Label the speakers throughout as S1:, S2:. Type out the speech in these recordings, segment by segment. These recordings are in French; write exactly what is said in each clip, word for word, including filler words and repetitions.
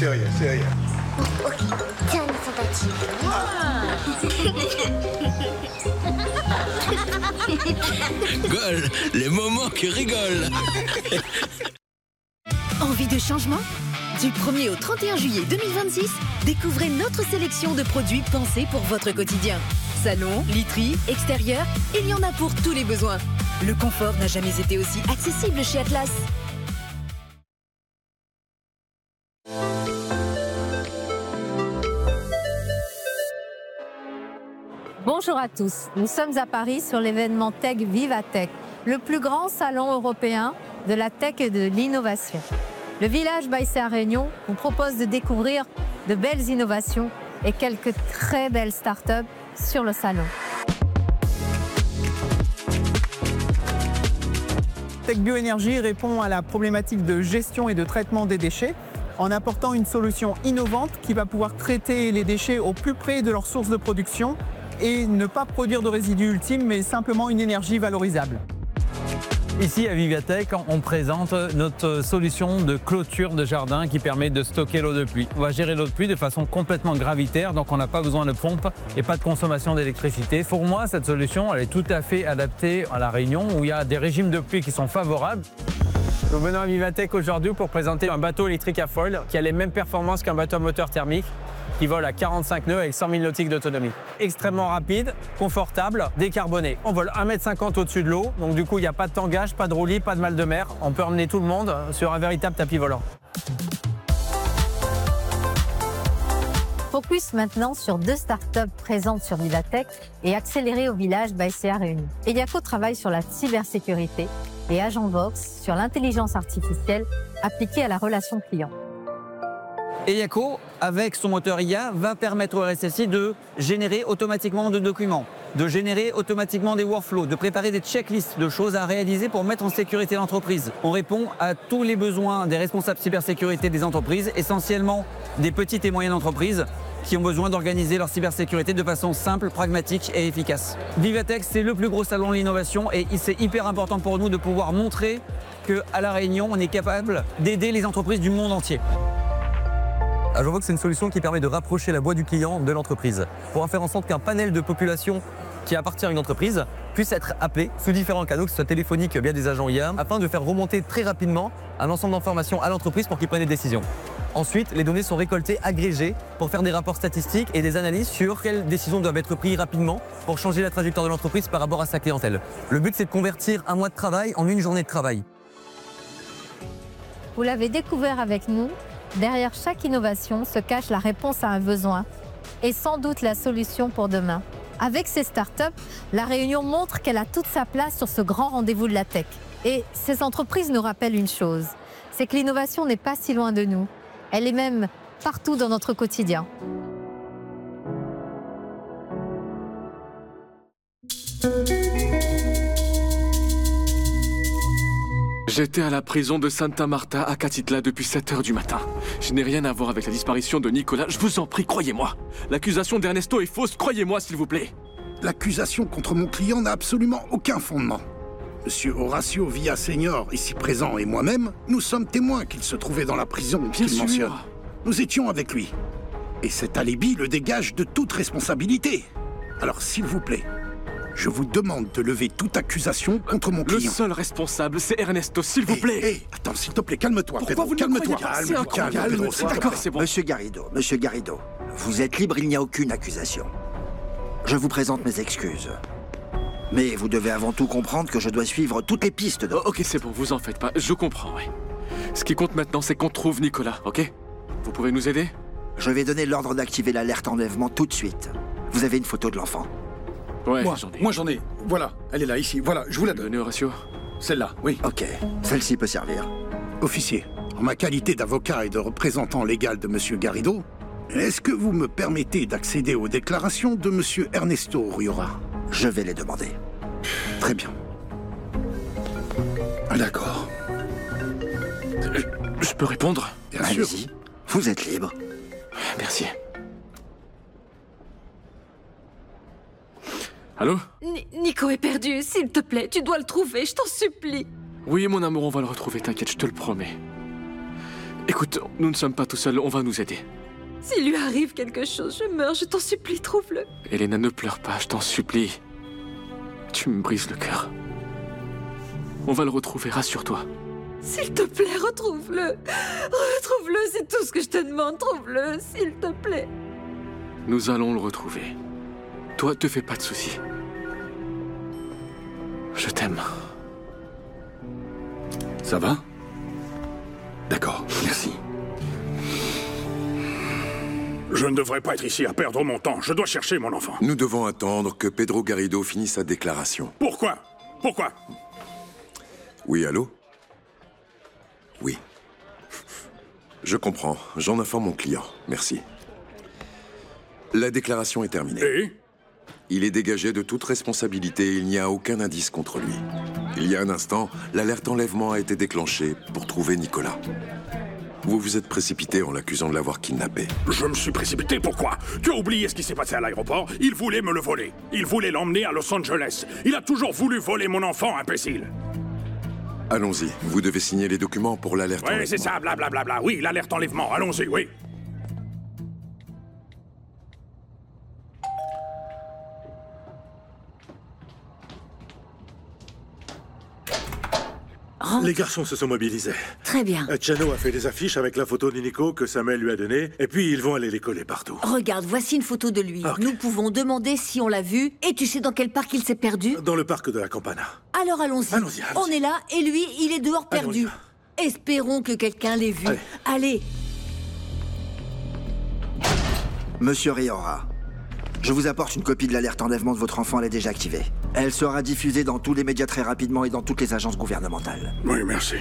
S1: sérieux, sérieux.
S2: Ok, tiens, sympathique.
S3: Gol, les moments qui rigolent.
S4: Envie de changement? Du premier au trente et un juillet deux mille vingt-six, découvrez notre sélection de produits pensés pour votre quotidien. Salon, literie, extérieur, il y en a pour tous les besoins. Le confort n'a jamais été aussi accessible chez Atlas.
S5: Bonjour à tous, nous sommes à Paris sur l'événement Tech Vivatech, le plus grand salon européen de la tech et de l'innovation. Le village by C A Réunion vous propose de découvrir de belles innovations et quelques très belles startups sur le salon.
S6: Tech Bioénergie répond à la problématique de gestion et de traitement des déchets en apportant une solution innovante qui va pouvoir traiter les déchets au plus près de leur source de production et ne pas produire de résidus ultimes, mais simplement une énergie valorisable.
S7: Ici à Vivatech, on présente notre solution de clôture de jardin qui permet de stocker l'eau de pluie. On va gérer l'eau de pluie de façon complètement gravitaire, donc on n'a pas besoin de pompe et pas de consommation d'électricité. Pour moi, cette solution, elle est tout à fait adaptée à la Réunion où il y a des régimes de pluie qui sont favorables. Nous venons à Vivatech aujourd'hui pour présenter un bateau électrique à foil qui a les mêmes performances qu'un bateau à moteur thermique, qui vole à quarante-cinq nœuds avec cent mille nautiques d'autonomie. Extrêmement rapide, confortable, décarboné. On vole un mètre cinquante au-dessus de l'eau, donc du coup il n'y a pas de tangage, pas de roulis, pas de mal de mer. On peut emmener tout le monde sur un véritable tapis volant.
S5: Focus maintenant sur deux startups présentes sur Vivatech et accélérées au village by C A Réunion. Eliaco travaille sur la cybersécurité et Agentvox sur l'intelligence artificielle appliquée à la relation client.
S8: Eliaco, avec son moteur I A, va permettre au R S S I de générer automatiquement des documents, de générer automatiquement des workflows, de préparer des checklists de choses à réaliser pour mettre en sécurité l'entreprise. On répond à tous les besoins des responsables cybersécurité des entreprises, essentiellement des petites et moyennes entreprises qui ont besoin d'organiser leur cybersécurité de façon simple, pragmatique et efficace. Vivatech, c'est le plus gros salon de l'innovation et c'est hyper important pour nous de pouvoir montrer qu'à La Réunion, on est capable d'aider les entreprises du monde entier.
S9: Agentvox, c'est une solution qui permet de rapprocher la voix du client de l'entreprise pour faire en sorte qu'un panel de population qui appartient à une entreprise puisse être appelé sous différents canaux, que ce soit téléphonique via des agents I A, afin de faire remonter très rapidement un ensemble d'informations à l'entreprise pour qu'ils prennent des décisions. Ensuite, les données sont récoltées, agrégées pour faire des rapports statistiques et des analyses sur quelles décisions doivent être prises rapidement pour changer la trajectoire de l'entreprise par rapport à sa clientèle. Le but, c'est de convertir un mois de travail en une journée de travail.
S5: Vous l'avez découvert avec nous, derrière chaque innovation se cache la réponse à un besoin et sans doute la solution pour demain. Avec ces startups, La Réunion montre qu'elle a toute sa place sur ce grand rendez-vous de la tech. Et ces entreprises nous rappellent une chose, c'est que l'innovation n'est pas si loin de nous. Elle est même partout dans notre quotidien.
S10: J'étais à la prison de Santa Marta à Catitla depuis sept heures du matin. Je n'ai rien à voir avec la disparition de Nicolas, je vous en prie, croyez-moi. L'accusation d'Ernesto est fausse, croyez-moi s'il vous plaît.
S1: L'accusation contre mon client n'a absolument aucun fondement. Monsieur Horacio Villaseñor, ici présent, et moi-même, nous sommes témoins qu'il se trouvait dans la prison qu'il mentionne. Nous étions avec lui. Et cet alibi le dégage de toute responsabilité. Alors, s'il vous plaît, je vous demande de lever toute accusation contre mon client.
S10: Le seul responsable, c'est Ernesto, s'il vous plaît.
S1: Hé, hey, hey, attends, s'il te plaît, calme-toi,
S10: Pourquoi
S1: Pedro,
S10: vous ne
S1: calme-toi.
S10: croyez pas? C'est incroyable.
S1: Pedro, c'est
S10: d'accord, c'est bon.
S11: Monsieur Garrido, Monsieur Garrido, vous êtes libre, il n'y a aucune accusation. Je vous présente mes excuses. Mais vous devez avant tout comprendre que je dois suivre toutes les pistes de...
S10: Oh, ok, c'est bon, vous en faites pas, je comprends, oui. Ce qui compte maintenant, c'est qu'on trouve Nicolas, ok? Vous pouvez nous aider?
S11: Je vais donner l'ordre d'activer l'alerte enlèvement tout de suite. Vous avez une photo de l'enfant?
S10: Ouais,
S1: moi,
S10: j'en ai.
S1: Moi, j'en ai. Voilà, elle est là, ici. Voilà, je vous la donne.
S10: Donnez Horacio.
S1: Celle-là, oui.
S11: Ok, celle-ci peut servir.
S1: Officier, en ma qualité d'avocat et de représentant légal de Monsieur Garrido, est-ce que vous me permettez d'accéder aux déclarations de Monsieur Ernesto Riora?
S11: Je vais les demander.
S1: Très bien. D'accord.
S10: Je, je peux répondre?
S1: Bien sûr.
S11: Allez-y, vous êtes libre.
S10: Merci. Allô?
S12: Ni Nico est perdu, s'il te plaît, tu dois le trouver, je t'en supplie.
S10: Oui, mon amour, on va le retrouver, t'inquiète, je te le promets. Écoute, nous ne sommes pas tout seuls, on va nous aider.
S12: S'il lui arrive quelque chose, je meurs, je t'en supplie, trouve-le.
S10: Elena, ne pleure pas, je t'en supplie. Tu me brises le cœur. On va le retrouver, rassure-toi.
S12: S'il te plaît, retrouve-le. Retrouve-le, c'est tout ce que je te demande. Trouve-le, s'il te plaît.
S10: Nous allons le retrouver. Toi, te fais pas de soucis. Je t'aime.
S13: Ça va? D'accord, merci.
S1: Je ne devrais pas être ici à perdre mon temps. Je dois chercher mon enfant.
S14: Nous devons attendre que Pedro Garrido finisse sa déclaration.
S1: Pourquoi? Pourquoi?
S14: Oui, allô? Oui. Je comprends. J'en informe mon client. Merci. La déclaration est terminée.
S1: Et?
S14: Il est dégagé de toute responsabilité et il n'y a aucun indice contre lui. Il y a un instant, l'alerte enlèvement a été déclenchée pour trouver Nicolas. Vous vous êtes précipité en l'accusant de l'avoir kidnappé.
S1: Je me suis précipité, pourquoi? Tu as oublié ce qui s'est passé à l'aéroport? Il voulait me le voler. Il voulait l'emmener à Los Angeles. Il a toujours voulu voler mon enfant, imbécile.
S14: Allons-y, vous devez signer les documents pour l'alerte enlèvement.
S1: Oui, c'est ça, blablabla. Bla, bla. Oui, l'alerte enlèvement, allons-y, oui.
S15: Rentre. Les garçons se sont mobilisés.
S2: Très bien.
S15: Chano a fait des affiches avec la photo de Nico que Samuel lui a donnée, et puis ils vont aller les coller partout.
S2: Regarde, voici une photo de lui.
S15: Okay.
S2: Nous pouvons demander si on l'a vu, et tu sais dans quel parc il s'est perdu?
S15: Dans le parc de la Campana.
S2: Alors allons-y.
S15: Allons-y, allons-y.
S2: On est là, et lui, il est dehors perdu. Espérons que quelqu'un l'ait vu.
S15: Allez.
S2: Allez.
S11: Monsieur Riora, je vous apporte une copie de l'alerte enlèvement de votre enfant, elle est déjà activée. Elle sera diffusée dans tous les médias très rapidement et dans toutes les agences gouvernementales.
S1: Oui, merci.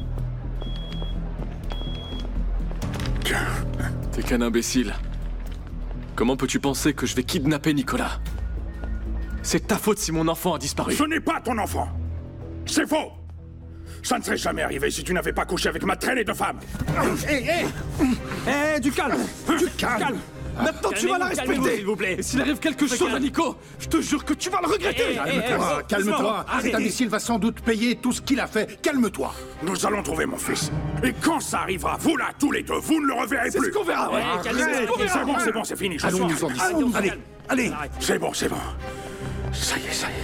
S10: T'es qu'un imbécile. Comment peux-tu penser que je vais kidnapper Nicolas? C'est ta faute si mon enfant a disparu.
S1: Ce n'est pas ton enfant. C'est faux. Ça ne serait jamais arrivé si tu n'avais pas couché avec ma traînée de femme.
S16: Hé, hé Hé, du calme.
S1: Du calme.
S16: calme. Maintenant, tu vas la respecter,
S10: s'il vous plaît. Et s'il arrive quelque chose à Nico, je te jure que tu vas le regretter.
S1: Calme-toi, calme-toi. Cet imbécile va sans doute payer tout ce qu'il a fait. Calme-toi. Nous allons trouver mon fils. Et quand ça arrivera, vous là, tous les deux, vous ne le reverrez plus.
S16: C'est ce qu'on verra, ouais.
S1: C'est bon, c'est bon, c'est fini.
S16: Allons nous en d'ici.
S1: Allez, allez. C'est bon, c'est bon. Ça y est, ça y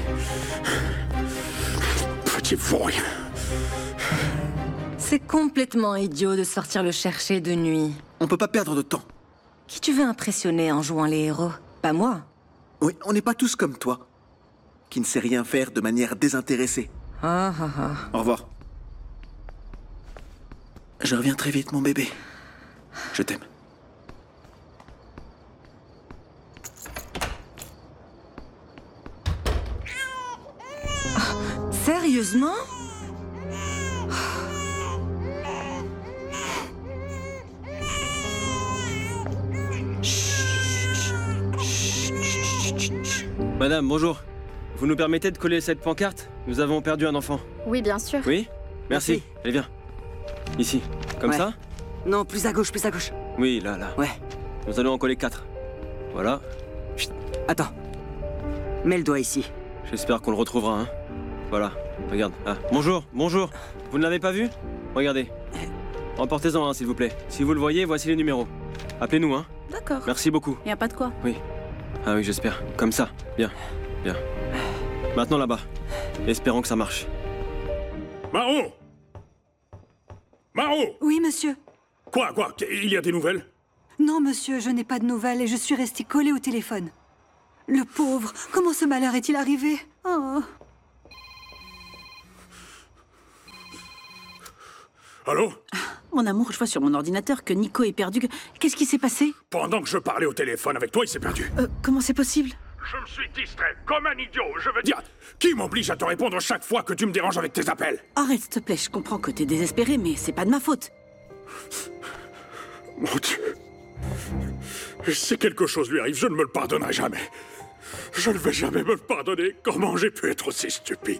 S1: est. Petit vaurien.
S12: C'est complètement idiot de sortir le chercher de nuit.
S16: On peut pas perdre de temps.
S12: Qui tu veux impressionner en jouant les héros? Pas moi.
S16: Oui, on n'est pas tous comme toi, qui ne sait rien faire de manière désintéressée.
S12: Ah ah ah.
S16: Au revoir. Je reviens très vite, mon bébé. Je t'aime.
S12: Sérieusement?
S17: Madame, bonjour. Vous nous permettez de coller cette pancarte? Nous avons perdu un enfant.
S18: Oui, bien sûr.
S17: Oui? Merci. Merci. Allez, viens. Ici. Comme
S12: ouais.
S17: ça?
S12: Non, plus à gauche, plus à gauche.
S17: Oui, là, là.
S12: Ouais.
S17: Nous allons en coller quatre. Voilà.
S12: Chut. Attends. Mets le doigt ici.
S17: J'espère qu'on le retrouvera, hein. Voilà. Regarde. Ah, bonjour, bonjour. Vous ne l'avez pas vu? Regardez. Emportez-en un, s'il vous plaît. Si vous le voyez, voici les numéros. Appelez-nous, hein.
S18: D'accord.
S17: Merci beaucoup.
S18: Y a pas de quoi.
S17: Oui. Ah oui, j'espère. Comme ça. Bien. Bien. Maintenant là-bas. Espérons que ça marche.
S1: Maro! Maro!
S19: Oui, monsieur.
S1: Quoi, quoi? Il y a des nouvelles?
S19: Non, monsieur, je n'ai pas de nouvelles et je suis restée collée au téléphone. Le pauvre, comment ce malheur est-il arrivé? Oh.
S1: Allô?
S18: Mon amour, je vois sur mon ordinateur que Nico est perdu. Qu'est-ce qui s'est passé?
S1: Pendant que je parlais au téléphone avec toi, il s'est perdu.
S18: Euh, comment c'est possible?
S1: Je me suis distrait comme un idiot, je veux dire. Qui m'oblige à te répondre chaque fois que tu me déranges avec tes appels?
S18: Arrête, s'il te plaît, je comprends que t'es désespéré, mais c'est pas de ma faute.
S1: Mon Dieu. Si quelque chose lui arrive, je ne me le pardonnerai jamais. Je ne vais jamais me le pardonner. Comment j'ai pu être aussi stupide?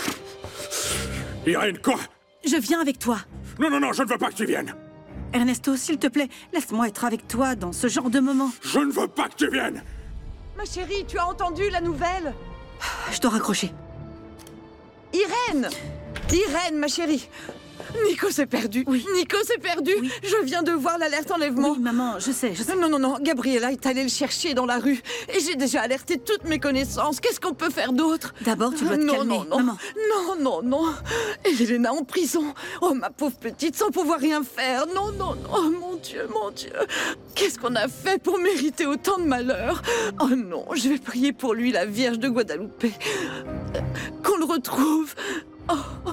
S1: Irène, quoi?
S18: Je viens avec toi.
S1: Non, non, non, je ne veux pas que tu viennes.
S18: Ernesto, s'il te plaît, laisse-moi être avec toi dans ce genre de moment.
S1: Je ne veux pas que tu viennes.
S20: Ma chérie, tu as entendu la nouvelle?
S18: Je dois raccrocher.
S20: Irène! Irène, ma chérie! Nico s'est perdu. Oui. Nico s'est perdu. Oui. Je viens de voir l'alerte enlèvement.
S18: Oui, maman, je sais, je sais.
S20: Non, non, non, Gabriella est allée le chercher dans la rue. Et j'ai déjà alerté toutes mes connaissances. Qu'est-ce qu'on peut faire d'autre?
S18: D'abord, tu dois te
S20: non,
S18: calmer,
S20: non, non.
S18: maman.
S20: Non, non, non. Et Elena en prison. Oh, ma pauvre petite, sans pouvoir rien faire. Non, non, non. Oh, mon Dieu, mon Dieu. Qu'est-ce qu'on a fait pour mériter autant de malheur? Oh non, je vais prier pour lui, la Vierge de Guadalupe. Qu'on le retrouve. Oh.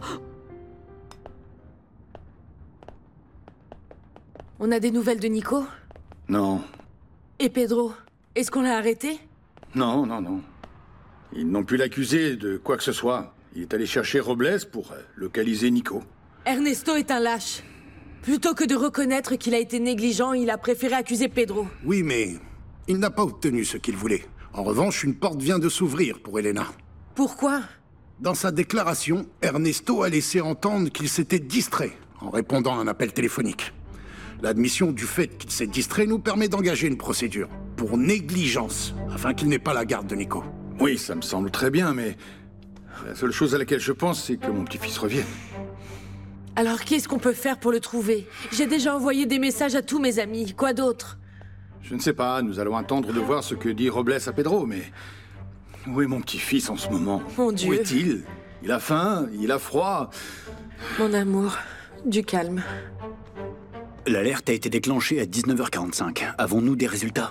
S2: On a des nouvelles de Nico?
S13: Non.
S2: Et Pedro? Est-ce qu'on l'a arrêté?
S13: Non, non, non. Ils n'ont pu l'accuser de quoi que ce soit. Il est allé chercher Robles pour euh, localiser Nico.
S2: Ernesto est un lâche. Plutôt que de reconnaître qu'il a été négligent, il a préféré accuser Pedro.
S1: Oui, mais il n'a pas obtenu ce qu'il voulait. En revanche, une porte vient de s'ouvrir pour Elena.
S2: Pourquoi?
S1: Dans sa déclaration, Ernesto a laissé entendre qu'il s'était distrait en répondant à un appel téléphonique. L'admission du fait qu'il s'est distrait nous permet d'engager une procédure pour négligence, afin qu'il n'ait pas la garde de Nico.
S13: Oui, ça me semble très bien, mais la seule chose à laquelle je pense, c'est que mon petit-fils revienne.
S2: Alors qu'est-ce qu'on peut faire pour le trouver? J'ai déjà envoyé des messages à tous mes amis. Quoi d'autre?
S13: Je ne sais pas, nous allons attendre de voir ce que dit Robles à Pedro, mais... Où est mon petit-fils en ce moment?
S2: Mon Dieu.
S13: Où est-il? Il a faim, il a froid.
S2: Mon amour, du calme.
S21: L'alerte a été déclenchée à dix-neuf heures quarante-cinq. Avons-nous des résultats?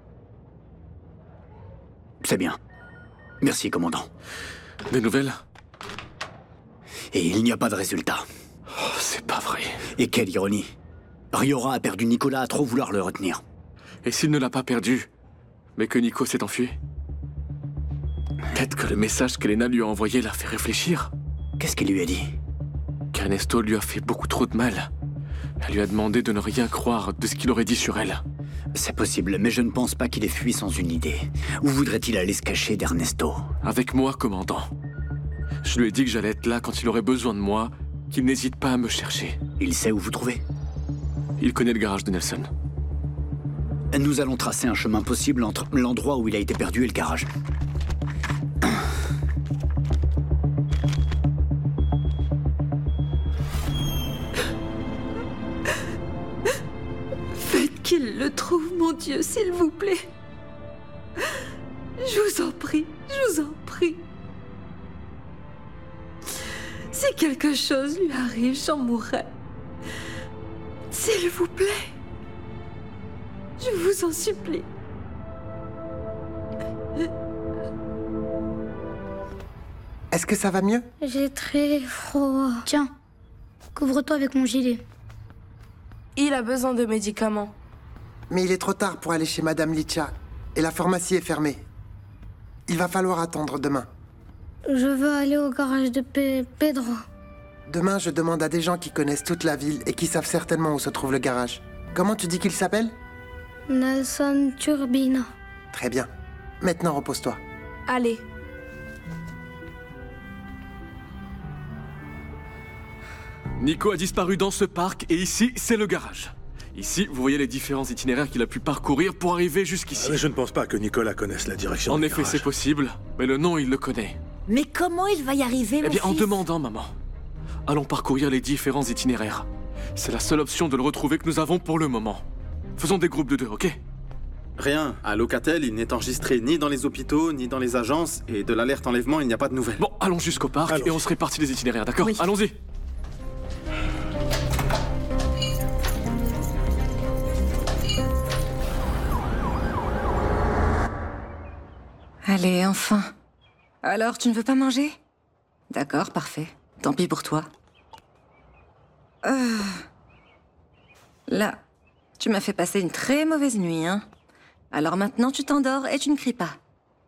S21: C'est bien. Merci, commandant.
S10: Des nouvelles?
S21: Et il n'y a pas de résultats.
S10: Oh, c'est pas vrai.
S21: Et quelle ironie. Riora a perdu Nicolas à trop vouloir le retenir.
S10: Et s'il ne l'a pas perdu, mais que Nico s'est enfui? Peut-être que le message qu'Elena lui a envoyé l'a fait réfléchir.
S21: Qu'est-ce qu'il lui a dit?
S10: Qu'Ernesto lui a fait beaucoup trop de mal. Elle lui a demandé de ne rien croire de ce qu'il aurait dit sur elle.
S21: C'est possible, mais je ne pense pas qu'il ait fui sans une idée. Où voudrait-il aller se cacher d'Ernesto?
S10: Avec moi, commandant. Je lui ai dit que j'allais être là quand il aurait besoin de moi, qu'il n'hésite pas à me chercher.
S21: Il sait où vous trouvez?
S10: Il connaît le garage de Nelson.
S21: Nous allons tracer un chemin possible entre l'endroit où il a été perdu et le garage.
S12: Faites qu'il le trouve, mon Dieu, s'il vous plaît. Je vous en prie, je vous en prie. Si quelque chose lui arrive, j'en mourrai. S'il vous plaît. Je vous en supplie.
S22: Est-ce que ça va mieux?
S23: J'ai très froid. Tiens, couvre-toi avec mon gilet.
S2: Il a besoin de médicaments.
S22: Mais il est trop tard pour aller chez Madame Licia. Et la pharmacie est fermée. Il va falloir attendre demain.
S23: Je veux aller au garage de Pe- Pedro.
S22: Demain, je demande à des gens qui connaissent toute la ville et qui savent certainement où se trouve le garage. Comment tu dis qu'il s'appelle?
S23: Nelson Turbina.
S22: Très bien. Maintenant, repose-toi.
S2: Allez.
S10: Nico a disparu dans ce parc et ici, c'est le garage. Ici, vous voyez les différents itinéraires qu'il a pu parcourir pour arriver jusqu'ici.
S15: Mais je ne pense pas que Nicolas connaisse la direction.
S10: En effet, c'est possible, mais le nom, il le connaît.
S2: Mais comment il va y arriver, mon
S10: Eh bien, en
S2: fils
S10: demandant, maman. Allons parcourir les différents itinéraires. C'est la seule option de le retrouver que nous avons pour le moment. Faisons des groupes de deux, ok?
S24: Rien. À Locatel, il n'est enregistré ni dans les hôpitaux, ni dans les agences, et de l'alerte enlèvement, il n'y a pas de nouvelles.
S10: Bon, allons jusqu'au parc
S24: Allons.
S10: et on se répartit les itinéraires, d'accord?
S24: Oui.
S10: Allons-y.
S25: Allez, enfin. Alors, tu ne veux pas manger? D'accord, parfait. Tant pis pour toi. Euh... Là, tu m'as fait passer une très mauvaise nuit, hein. Alors maintenant, tu t'endors et tu ne cries pas.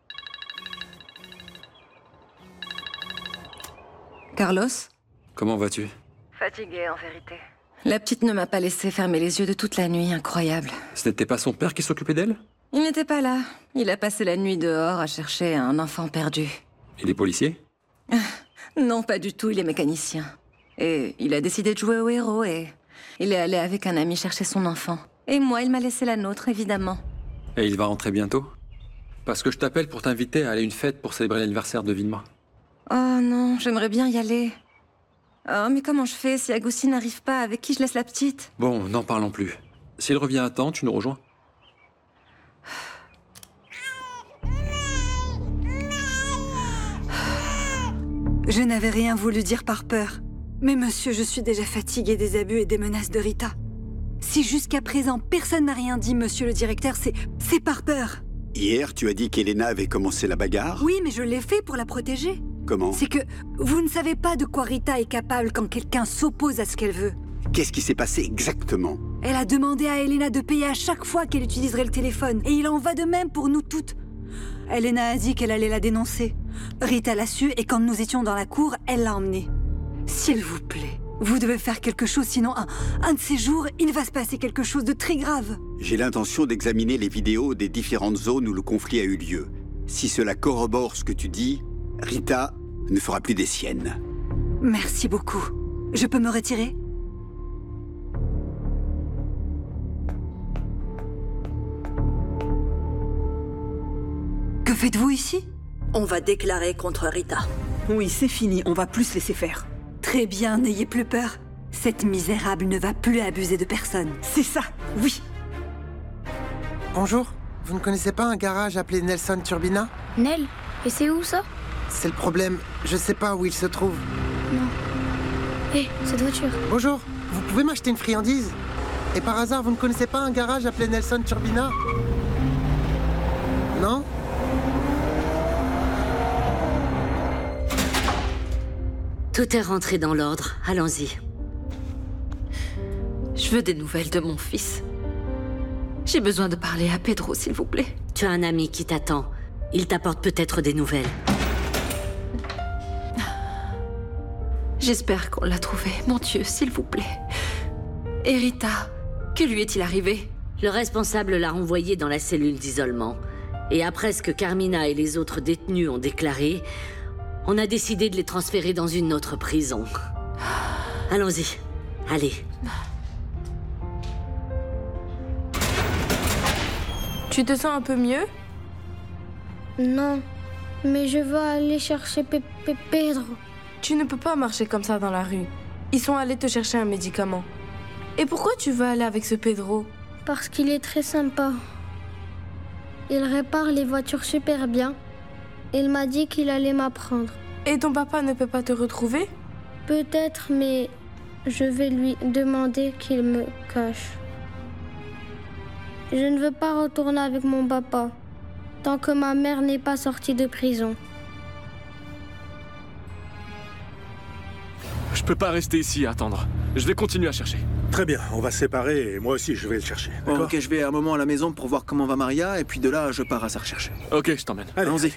S25: Carlos?
S9: Comment vas-tu?
S25: Fatiguée, en vérité. La petite ne m'a pas laissé fermer les yeux de toute la nuit, incroyable.
S9: Ce n'était pas son père qui s'occupait d'elle?
S25: Il n'était pas là. Il a passé la nuit dehors à chercher un enfant perdu.
S9: Il est policier?
S25: Non, pas du tout, il est mécanicien. Et il a décidé de jouer au héros et il est allé avec un ami chercher son enfant. Et moi, il m'a laissé la nôtre, évidemment.
S9: Et il va rentrer bientôt? Parce que je t'appelle pour t'inviter à aller à une fête pour célébrer l'anniversaire de Vilma.
S25: Oh non, j'aimerais bien y aller. Oh, mais comment je fais si Agustin n'arrive pas? Avec qui je laisse la petite?
S3: Bon, n'en parlons plus. S'il revient à temps, tu nous rejoins.
S19: Je n'avais rien voulu dire par peur. Mais monsieur, je suis déjà fatiguée des abus et des menaces de Rita. Si jusqu'à présent personne n'a rien dit, monsieur le directeur, c'est... c'est par peur.
S21: Hier, tu as dit qu'Elena avait commencé la bagarre?
S19: Oui, mais je l'ai fait pour la protéger.
S21: Comment?
S19: C'est que vous ne savez pas de quoi Rita est capable quand quelqu'un s'oppose à ce qu'elle veut.
S21: Qu'est-ce qui s'est passé exactement?
S19: Elle a demandé à Elena de payer à chaque fois qu'elle utiliserait le téléphone. Et il en va de même pour nous toutes. Elena a dit qu'elle allait la dénoncer. Rita l'a su et quand nous étions dans la cour, elle l'a emmenée. S'il vous plaît, vous devez faire quelque chose, sinon un, un de ces jours, il va se passer quelque chose de très grave.
S21: J'ai l'intention d'examiner les vidéos des différentes zones où le conflit a eu lieu. Si cela corrobore ce que tu dis, Rita ne fera plus des siennes.
S19: Merci beaucoup. Je peux me retirer? Que faites-vous ici?
S18: On va déclarer contre Rita. Oui, c'est fini, on va plus se laisser faire.
S19: Très bien, n'ayez plus peur. Cette misérable ne va plus abuser de personne.
S18: C'est ça, oui.
S22: Bonjour, vous ne connaissez pas un garage appelé Nelson Turbina?
S23: Nel? Et c'est où ça?
S22: C'est le problème, je sais pas où il se trouve.
S23: Non. Hé, hey, cette voiture.
S22: Bonjour, vous pouvez m'acheter une friandise? Et par hasard, vous ne connaissez pas un garage appelé Nelson Turbina? Non?
S2: Tout est rentré dans l'ordre. Allons-y.
S12: Je veux des nouvelles de mon fils. J'ai besoin de parler à Pedro, s'il vous plaît.
S2: Tu as un ami qui t'attend. Il t'apporte peut-être des nouvelles.
S12: J'espère qu'on l'a trouvé. Mon Dieu, s'il vous plaît. Et Rita, que lui est-il arrivé?
S2: Le responsable l'a renvoyé dans la cellule d'isolement. Et après ce que Carmina et les autres détenus ont déclaré, on a décidé de les transférer dans une autre prison. Allons-y. Allez.
S4: Tu te sens un peu mieux?
S23: Non, mais je veux aller chercher Pe Pe Pedro.
S4: Tu ne peux pas marcher comme ça dans la rue. Ils sont allés te chercher un médicament. Et pourquoi tu veux aller avec ce Pedro?
S23: Parce qu'il est très sympa. Il répare les voitures super bien. Il m'a dit qu'il allait m'apprendre.
S4: Et ton papa ne peut pas te retrouver?
S23: Peut-être, mais je vais lui demander qu'il me cache. Je ne veux pas retourner avec mon papa, tant que ma mère n'est pas sortie de prison.
S10: Je peux pas rester ici à attendre. Je vais continuer à chercher.
S15: Très bien, on va se séparer et moi aussi je vais le chercher.
S16: Bon, ok, je vais un moment à la maison pour voir comment va Maria et puis de là, je pars à sa recherche.
S10: Ok, je t'emmène.
S16: Allons-y.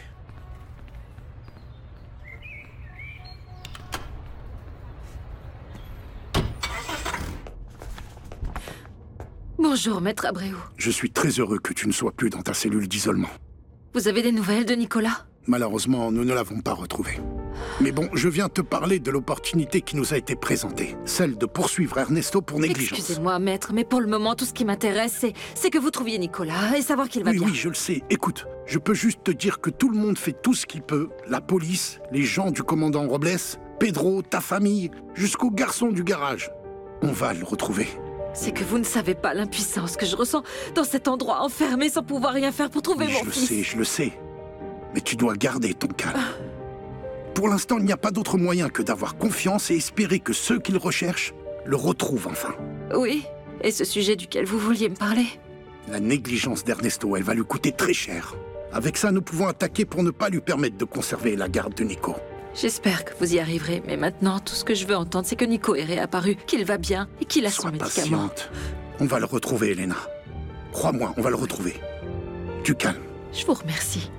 S12: Bonjour, maître Abreu.
S1: Je suis très heureux que tu ne sois plus dans ta cellule d'isolement.
S12: Vous avez des nouvelles de Nicolas?
S1: Malheureusement, nous ne l'avons pas retrouvé. Mais bon, je viens te parler de l'opportunité qui nous a été présentée. Celle de poursuivre Ernesto pour négligence.
S12: Excusez-moi, maître, mais pour le moment, tout ce qui m'intéresse, c'est, c'est que vous trouviez Nicolas et savoir qu'il va
S1: oui,
S12: bien.
S1: Oui, je le sais. Écoute, je peux juste te dire que tout le monde fait tout ce qu'il peut. La police, les gens du commandant Robles, Pedro, ta famille, jusqu'au garçon du garage. On va le retrouver.
S12: C'est que vous ne savez pas l'impuissance que je ressens dans cet endroit enfermé sans pouvoir rien faire pour trouver
S1: oui,
S12: mon
S1: je
S12: fils.
S1: Je le sais, je le sais. Mais tu dois garder ton calme. Ah. Pour l'instant, il n'y a pas d'autre moyen que d'avoir confiance et espérer que ceux qu'il recherche le retrouvent enfin.
S12: Oui, et ce sujet duquel vous vouliez me parler?
S1: La négligence d'Ernesto, elle va lui coûter très cher. Avec ça, nous pouvons attaquer pour ne pas lui permettre de conserver la garde de Nico.
S12: J'espère que vous y arriverez, mais maintenant, tout ce que je veux entendre, c'est que Nico est réapparu, qu'il va bien et qu'il a
S1: Sois
S12: son médicament.
S1: Patiente. On va le retrouver, Elena. Crois-moi, on va le retrouver. Du calme.
S12: Je vous remercie.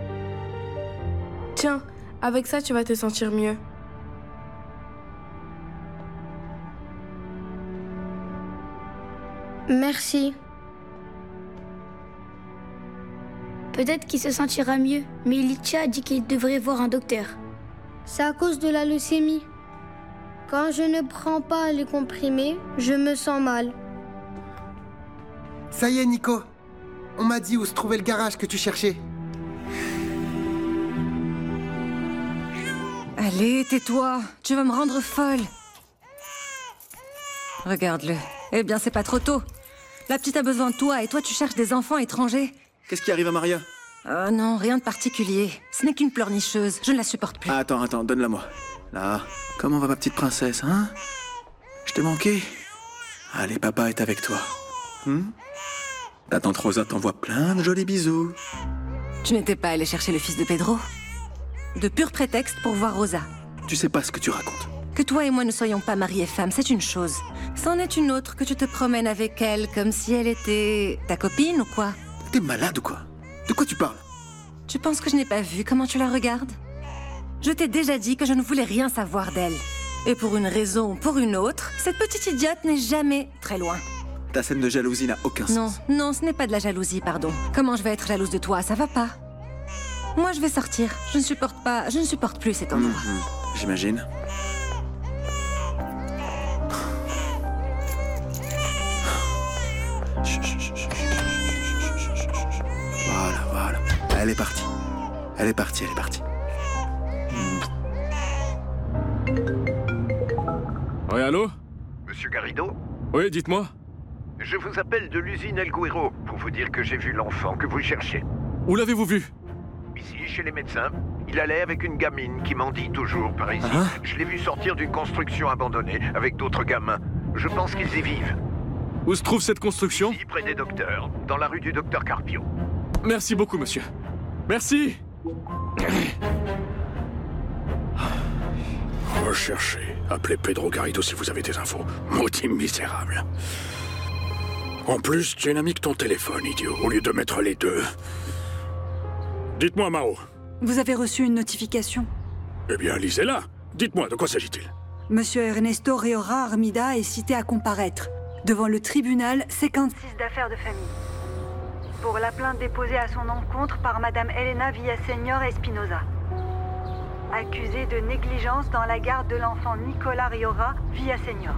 S4: Tiens, avec ça, tu vas te sentir mieux.
S23: Merci. Peut-être qu'il se sentira mieux, mais Licha a dit qu'il devrait voir un docteur. C'est à cause de la leucémie. Quand je ne prends pas les comprimés, je me sens mal.
S22: Ça y est, Nico. On m'a dit où se trouvait le garage que tu cherchais.
S25: Allez, tais-toi. Tu vas me rendre folle. Regarde-le. Eh bien, c'est pas trop tôt. La petite a besoin de toi et toi, tu cherches des enfants étrangers.
S16: Qu'est-ce qui arrive à Maria?
S25: Oh non, rien de particulier. Ce n'est qu'une pleurnicheuse. Je ne la supporte plus.
S16: Ah, attends, attends, donne-la-moi. Là, comment va ma petite princesse, hein? Je t'ai manqué? Allez, papa est avec toi. Hmm? Ta tante Rosa t'envoie plein de jolis bisous.
S25: Tu n'étais pas allé chercher le fils de Pedro? De purs prétextes pour voir Rosa.
S16: Tu sais pas ce que tu racontes.
S25: Que toi et moi ne soyons pas mari et femme, c'est une chose. C'en est une autre que tu te promènes avec elle comme si elle était ta copine ou quoi?
S16: T'es malade ou quoi? De quoi tu parles?
S25: Tu penses que je n'ai pas vu comment tu la regardes? Je t'ai déjà dit que je ne voulais rien savoir d'elle. Et pour une raison ou pour une autre, cette petite idiote n'est jamais très loin.
S16: Ta scène de jalousie n'a aucun
S25: Non,
S16: sens.
S25: non, ce n'est pas de la jalousie, pardon. Comment je vais être jalouse de toi? Ça va pas. Moi, je vais sortir. Je ne supporte pas, je ne supporte plus cet endroit.
S16: Mmh, j'imagine. Voilà, voilà. Elle est partie. Elle est partie, elle est partie.
S10: Oui, allô?
S5: Monsieur Garrido?
S10: Oui, dites-moi.
S5: Je vous appelle de l'usine El Guiro pour vous dire que j'ai vu l'enfant que vous cherchez.
S10: Où l'avez-vous vu?
S5: Ici, chez les médecins. Il allait avec une gamine qui mendie toujours par ici.
S10: Hein?
S5: Je l'ai vu sortir d'une construction abandonnée avec d'autres gamins. Je pense qu'ils y vivent.
S10: Où se trouve cette construction?
S5: Ici, près des docteurs, dans la rue du docteur Carpio.
S10: Merci beaucoup, monsieur. Merci.
S1: Recherchez. Appelez Pedro Garrido si vous avez des infos. Maudit misérable. En plus, tu n'as mis que ton téléphone, idiot, au lieu de mettre les deux. Dites-moi, Mao.
S19: Vous avez reçu une notification.
S1: Eh bien, lisez-la. Dites-moi, de quoi s'agit-il?
S19: Monsieur Ernesto Riora Armida est cité à comparaître devant le tribunal cinquante-six d'affaires de famille pour la plainte déposée à son encontre par Madame Elena Villaseñor Espinosa, accusée de négligence dans la garde de l'enfant Nicolas Riora Villaseñor.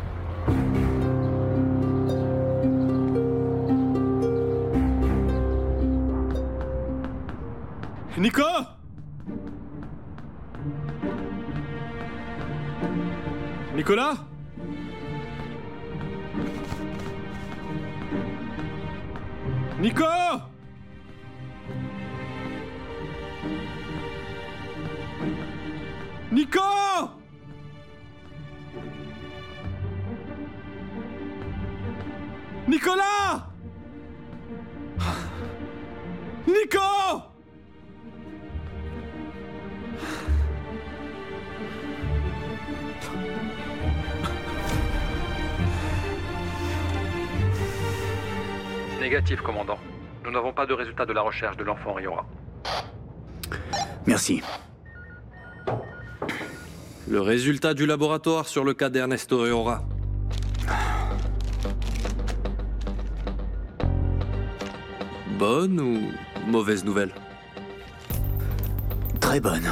S10: Nico! Nicolas? Nico! Nico! Nicolas! Nico!
S3: Négatif, commandant. Nous n'avons pas de résultat de la recherche de l'enfant Riora.
S6: Merci.
S3: Le résultat du laboratoire sur le cas d'Ernesto Riora. Bonne ou mauvaise nouvelle?
S6: Très bonne.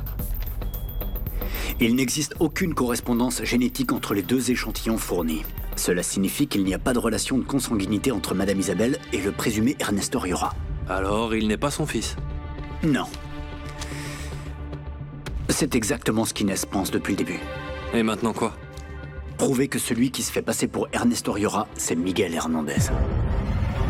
S6: Il n'existe aucune correspondance génétique entre les deux échantillons fournis. Cela signifie qu'il n'y a pas de relation de consanguinité entre Madame Isabelle et le présumé Ernesto Riora.
S3: Alors, il n'est pas son fils?
S6: Non. C'est exactement ce qu'Inès pense depuis le début.
S3: Et maintenant quoi?
S6: Prouver que celui qui se fait passer pour Ernesto Riora, c'est Miguel Hernandez.